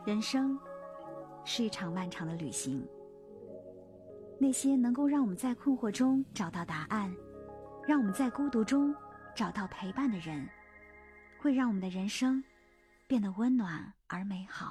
人生是一场漫长的旅行，那些能够让我们在困惑中找到答案，让我们在孤独中找到陪伴的人，会让我们的人生变得温暖而美好。